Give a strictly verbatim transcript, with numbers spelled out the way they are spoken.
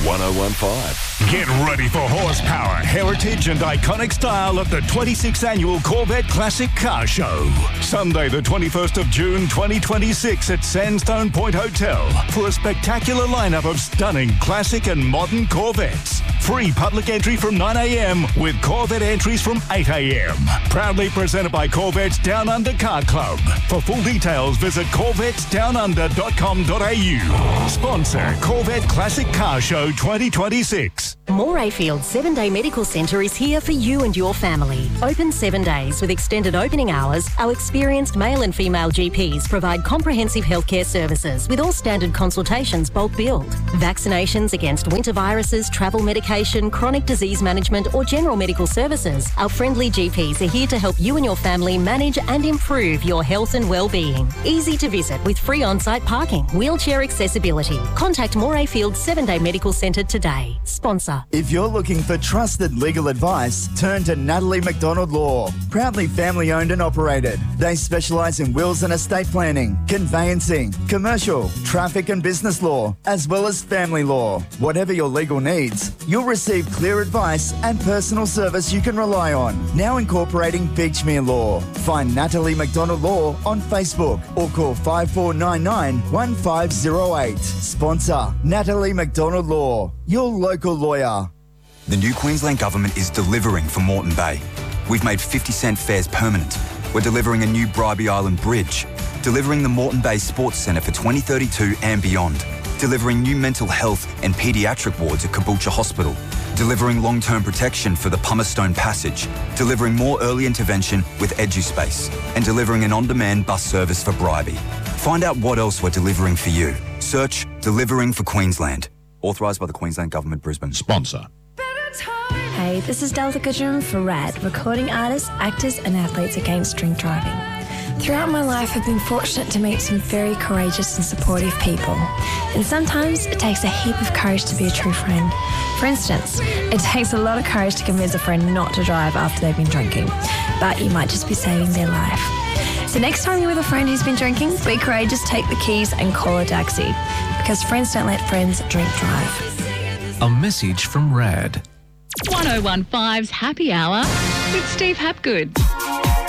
one oh one five. Get ready for horsepower, heritage and iconic style at the twenty-sixth Annual Corvette Classic Car Show. Sunday the twenty-first of June twenty twenty-six at Sandstone Point Hotel for a spectacular lineup of stunning classic and modern Corvettes. Free public entry from nine a.m. with Corvette entries from eight a.m. Proudly presented by Corvette's Down Under Car Club. For full details, visit corvettes down under dot com dot a u. Sponsor Corvette Classic Car Show twenty twenty-six. Morayfield seven day Medical Centre is here for you and your family. Open seven days with extended opening hours, our experienced male and female G Ps provide comprehensive healthcare services with all standard consultations bulk billed. Vaccinations against winter viruses, travel medication, chronic disease management or general medical services. Our friendly G Ps are here to help you and your family manage and improve your health and well-being. Easy to visit with free on-site parking, wheelchair accessibility. Contact Morayfield seven day Medical Centre today. Sponsor. If you're looking for trusted legal advice, turn to Natalie McDonald Law. Proudly family owned and operated. They specialise in wills and estate planning, conveyancing, commercial, traffic and business law, as well as family law. Whatever your legal needs, you'll receive clear advice and personal service you can rely on. Now incorporating Beachmere Law. Find Natalie McDonald Law on Facebook or call five four nine nine, one five zero eight. Sponsor Natalie McDonald Law, your local lawyer. The new Queensland Government is delivering for Moreton Bay. We've made fifty cent fares permanent. We're delivering a new Bribie Island Bridge. Delivering the Moreton Bay Sports Centre for twenty thirty-two and beyond. Delivering new mental health and paediatric wards at Caboolture Hospital. Delivering long-term protection for the Pumice-Stone Passage. Delivering more early intervention with EduSpace. And delivering an on-demand bus service for Bribie. Find out what else we're delivering for you. Search Delivering for Queensland. Authorised by the Queensland Government, Brisbane. Sponsor. Hey, this is Delta Kajum for RAD, recording artists, actors and athletes against drink driving. Throughout my life, I've been fortunate to meet some very courageous and supportive people. And sometimes it takes a heap of courage to be a true friend. For instance, it takes a lot of courage to convince a friend not to drive after they've been drinking, but you might just be saving their life. So next time you're with a friend who's been drinking, be courageous, take the keys and call a taxi, because friends don't let friends drink drive. A message from RAD. one oh one five's Happy Hour with Steve Hapgood.